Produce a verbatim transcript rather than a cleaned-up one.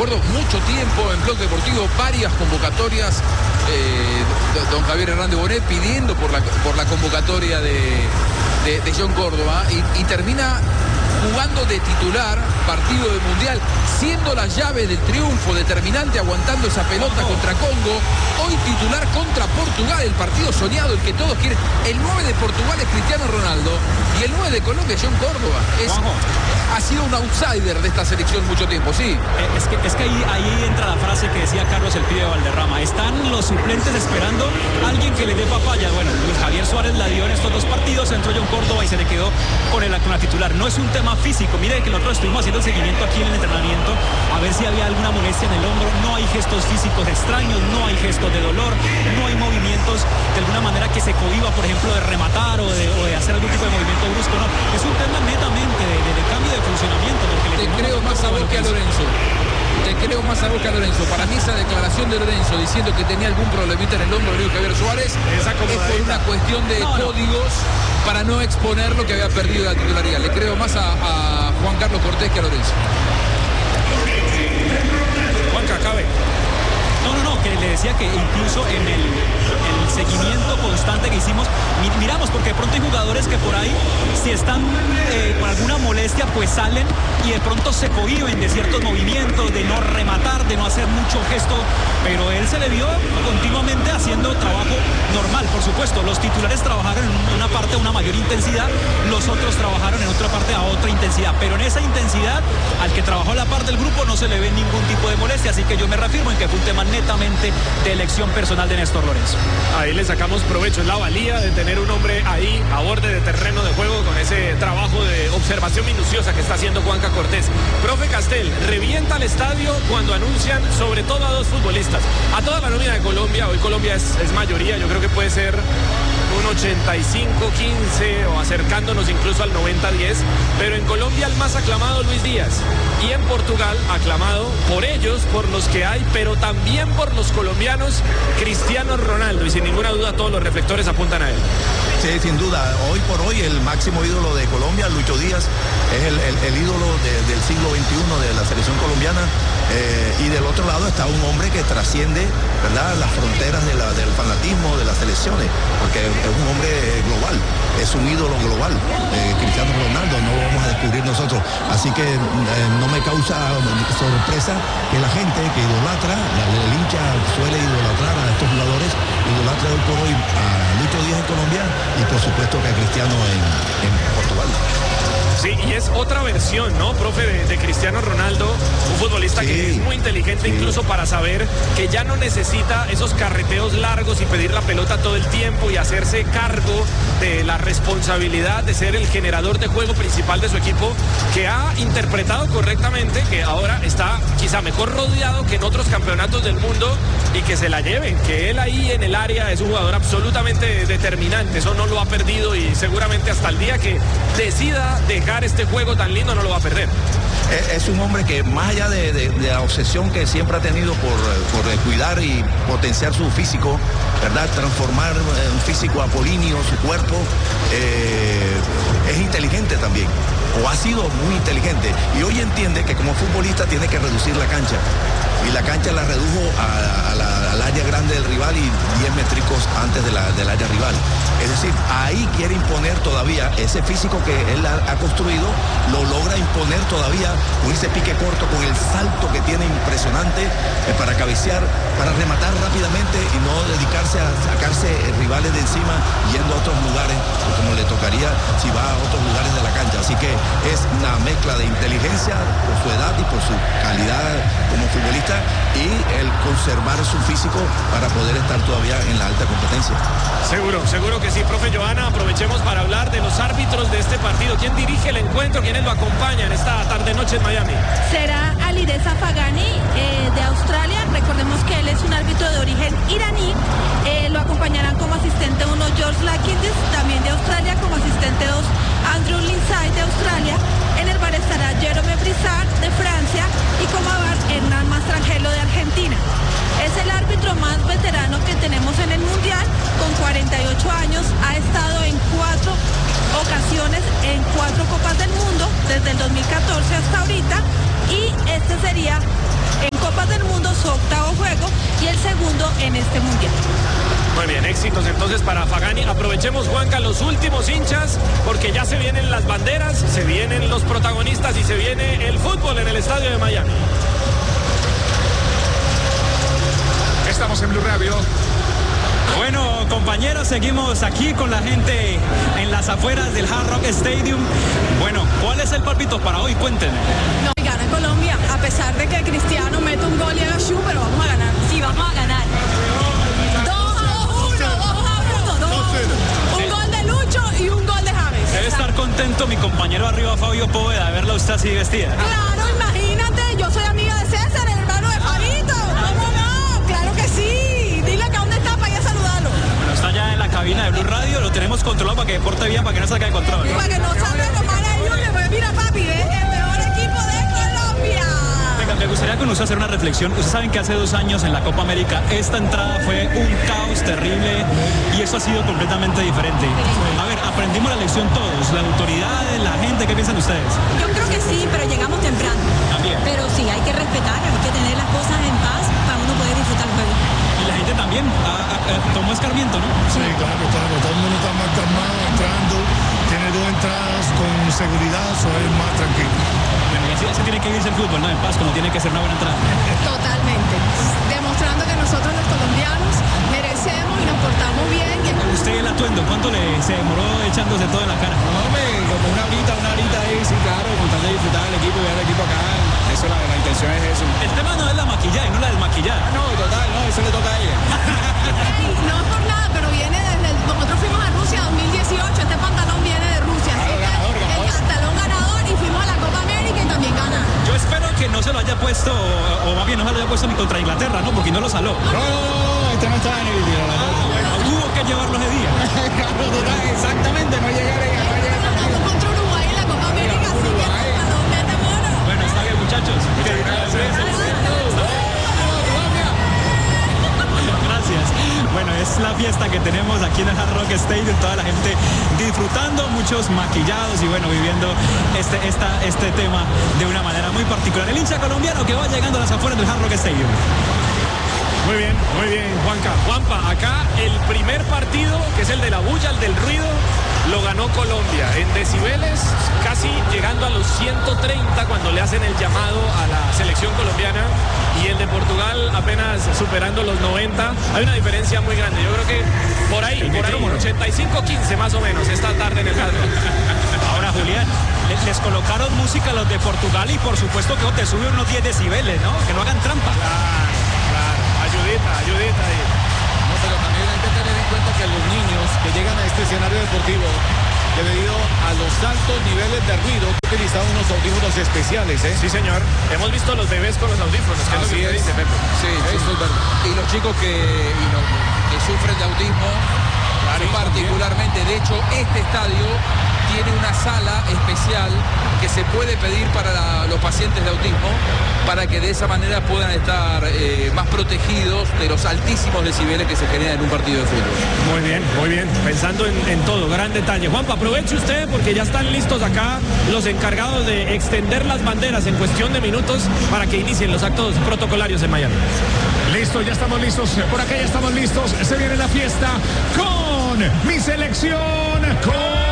recuerdo mucho tiempo en Blog Deportivo, varias convocatorias, eh, don Javier Hernández Bonet pidiendo por la, por la convocatoria de, de, de John Córdoba, y, y termina jugando de titular partido de Mundial, siendo la llave del triunfo, determinante, aguantando esa pelota contra Congo. Hoy titular contra Portugal, el partido soñado, el que todos quieren. El nueve de Portugal es Cristiano Ronaldo y el nueve de Colombia es John Córdoba. Es, ha sido un outsider de esta selección mucho tiempo, sí. Es que, es que ahí, ahí entra la frase que decía Carlos el pibe de Valderrama. Están los suplentes esperando a alguien que le dé papaya. Bueno, Luis Javier Suárez la dio en estos dos partidos, entró John Córdoba y se le quedó con, el, con la titular. No es un tema físico. Mire que nosotros estuvimos haciendo el seguimiento aquí en el entrenamiento a ver si había alguna molestia en el hombro. No hay gestos físicos extraños, no hay gestos de dolor, no hay movimientos de alguna manera que se cohiba, por ejemplo, de rematar o de, o de hacer algún tipo de movimiento brusco. No, es un tema netamente de, de, de cambio de funcionamiento. Te creo más a vos que a Lorenzo. Te creo más a vos que a Lorenzo. Para mí esa declaración de Lorenzo diciendo que tenía algún problemita en el hombro de Luis Javier Suárez es por una cuestión de no, códigos no. para no exponer lo que había perdido la titularidad. Le creo más a, a Juan Carlos Cortés que a Lorenzo. Juanca, acabe. No, no, no, que le decía que incluso en el, el seguimiento constante que hicimos, miramos, porque de pronto hay jugadores que por ahí, si están eh, con alguna molestia, pues salen y de pronto se cohiben de ciertos movimientos, de no rematar, de no hacer mucho gesto, pero él se le vio continuamente haciendo trabajo normal. Por supuesto, los titulares trabajaron en una parte a una mayor intensidad, los otros trabajaron en otra parte a otra intensidad, pero en esa intensidad, al que trabajó la parte del grupo no se le ve ningún tipo de molestia, así que yo me reafirmo en que fue un tema netamente de elección personal de Néstor Lorenzo. Ahí le sacamos provecho, es la valía de tener un hombre ahí a borde de terreno de juego con ese trabajo de observación minuciosa que está haciendo Juanca Cortés. Profe Castel, revienta el estadio cuando anuncian sobre todo a dos futbolistas, a toda la nómina de Colombia. Hoy Colombia es, es mayoría, yo creo que puede ser un ochenta y cinco quince o acercándonos incluso al noventa diez, pero en Colombia el más aclamado Luis Díaz, y en Portugal aclamado por ellos, por los que hay, pero también por los colombianos, Cristiano Ronaldo, y sin ninguna duda todos los reflectores apuntan a él. Sí, sin duda, hoy por hoy el máximo ídolo de Colombia, Lucho Díaz, es el, el, el ídolo de, del siglo veintiuno de la selección colombiana, eh, y del otro lado está un hombre que trasciende, ¿verdad?, las fronteras de la, del fanatismo de las selecciones, porque es un hombre global, es un ídolo global, eh, Cristiano Ronaldo, no lo vamos a descubrir nosotros, así que eh, no me causa sorpresa que la gente que idolatra, el hincha suele idolatrar a estos jugadores, idolatra hoy por hoy a Lucho Díaz en Colombia y por supuesto que a Cristiano en, en Portugal. Sí, y es otra versión, ¿no, profe, de, de Cristiano Ronaldo, un futbolista sí, que es muy inteligente, sí, incluso para saber que ya no necesita esos carreteos largos y pedir la pelota todo el tiempo y hacerse cargo de la responsabilidad de ser el generador de juego principal de su equipo, que ha interpretado correctamente que ahora está quizá mejor rodeado que en otros campeonatos del mundo, y que se la lleven, que él ahí en el área es un jugador absolutamente determinante, eso no lo ha perdido, y seguramente hasta el día que decida dejar este juego tan lindo no lo va a perder. Es un hombre que, más allá de, de, de la obsesión que siempre ha tenido por, por cuidar y potenciar su físico, ¿verdad?, transformar un físico apolíneo su cuerpo, eh, es inteligente también, o ha sido muy inteligente, y hoy entiende que como futbolista tiene que reducir la cancha, y la cancha la redujo a, a la, al área grande del rival y diez métricos antes de la, del área rival. Es decir, ahí quiere imponer todavía ese físico que él ha, ha construido, lo logra imponer todavía con ese pique corto, con el salto que tiene impresionante, eh, para cabecear, para rematar rápidamente y no dedicarse a sacarse rivales de encima yendo a otros lugares, como le tocaría si va a otros lugares de la cancha. Así que es una mezcla de inteligencia por su edad y por su calidad como futbolista, y el conservar su físico para poder estar todavía en la alta competencia. Seguro, seguro que sí, profe Johanna. Aprovechemos para hablar de los árbitros de este partido. ¿Quién dirige el encuentro? ¿Quiénes lo acompañan esta tarde-noche en Miami? Será Alireza Fagani, eh, de Australia. Recordemos que él es un árbitro de origen iraní. Eh, lo acompañarán como asistente uno George Lakindis, también de Australia, como asistente dos Andrew Lindsay, de Australia. En el bar estará Jerome Brizard, de Francia, y como bar Hernán Mastrangelo, de Argentina. Es el árbitro más veterano que tenemos en el Mundial, con cuarenta y ocho años, ha estado en cuatro ocasiones en cuatro Copas del Mundo, desde el dos mil catorce hasta ahorita, y este sería en en este mundial. Muy bien, éxitos entonces para Pagani. Aprovechemos, Juanca, los últimos hinchas, porque ya se vienen las banderas, se vienen los protagonistas y se viene el fútbol en el estadio de Miami. Estamos en Blue Radio. Bueno, compañeros, seguimos aquí con la gente en las afueras del Hard Rock Stadium. Bueno, ¿cuál es el palpito para hoy? Cuéntenme. No, y gana Colombia, a pesar de que Cristiano mete un gol y haga show, pero vamos a ganar. Sí, vamos a ganar. Un gol de Lucho y un gol de James. Debe estar contento mi compañero arriba, Fabio Poveda, de verla usted así vestida. Claro, imagínate, yo soy amiga de César, el hermano de Fabito. ¿Cómo no? Claro que sí. Dile que dónde está para ir a saludarlo. Bueno, está ya en la cabina de Blue Radio, lo tenemos controlado para que porte bien, para que no salga de control. Para que no salga de tomar a ellos, le voy a mira, papi, ¿ves? El mejor equipo de Colombia. Venga, me gustaría con usted hacer una reflexión. Ustedes saben que hace dos años en la Copa América esta entrada fue un caos terrible y eso ha sido completamente diferente. A ver, aprendimos la lección todos, las autoridades, la gente, ¿qué piensan ustedes? Yo creo que sí, pero llegamos temprano. También. Pero sí, hay que respetar, hay que tener las cosas en paz para uno poder disfrutar el juego. Y la gente también a, a, a, tomó escarmiento, ¿no? Sí, claro, claro, todo el mundo está más calmado, entrando, tiene dos entradas con seguridad, eso es más tranquilo. Bueno, y así, así tiene que irse el fútbol, ¿no? En paz, cuando tiene que ser una buena entrada. Totalmente. Demostrando que nosotros los colombianos merecemos y nos portamos bien. Y Usted el atuendo, ¿cuánto le se demoró echándose todo en la cara? No, hombre, como una horita, una horita ahí, sí, claro, con tal de disfrutar del equipo y ver el equipo acá. Eso, la, la intención es eso. El tema no es la maquillaje, no la desmaquillada. Ah, no, total, no, eso le toca a ella. no es por nada, pero viene desde el, nosotros fuimos a Rusia dos mil dieciocho, este pantalón viene de Rusia, así que ganador, ganador. el pantalón ganador y fuimos a la Copa América y también gana. Yo espero que no se lo haya puesto, o, o más bien no se lo haya puesto ni contra Inglaterra, ¿no? Porque no lo saló. No, no, no, este no estaba en el video, la verdad. Hubo que llevarlo ese día. Claro, total, exactamente, no llegar a no llegar a Ganamos contra Uruguay en la Copa América, así que el pantalón es de mono. Bueno, está bien, muchachos. Gracias. Bueno, es la fiesta que tenemos aquí en el Hard Rock Stadium, toda la gente disfrutando, muchos maquillados y bueno, viviendo este, esta, este tema de una manera muy particular. El hincha colombiano que va llegando a las afueras del Hard Rock Stadium. Muy bien, muy bien, Juanca. Juanpa, acá el primer partido, que es el de la bulla, el del ruido, lo ganó Colombia en decibeles, casi llegando a los ciento treinta cuando le hacen el llamado a la selección colombiana, y el de Portugal apenas superando los noventa. Hay una diferencia muy grande. Yo creo que por ahí, por ahí, ochenta y cinco quince más o menos esta tarde en el Hard Rock. Ahora, Julián, les, les colocaron música a los de Portugal y por supuesto que te sube unos diez decibeles, ¿no? Que no hagan trampa. Claro, claro. Ayudita, ayudita ahí. No, pero también hay que tener en cuenta que los niños que llegan a este escenario deportivo, debido a los altos niveles de ruido, han utilizado unos audífonos especiales, ¿eh? Sí, señor. Hemos visto los bebés con los audífonos. ¿Qué es lo que usted dice, Pepe? Sí, sí, Eso es verdad. y los chicos que, y los que sufren de autismo, particularmente, de hecho, este estadio tiene una sala especial que se puede pedir para la, los pacientes de autismo, para que de esa manera puedan estar eh, más protegidos de los altísimos decibeles que se generan en un partido de fútbol. Muy bien, muy bien. Pensando en, en todo, gran detalle. Juanpa, aproveche usted porque ya están listos acá los encargados de extender las banderas en cuestión de minutos para que inicien los actos protocolarios en Miami. Listo, ya estamos listos. Por acá ya estamos listos. Se viene la fiesta con mi selección, con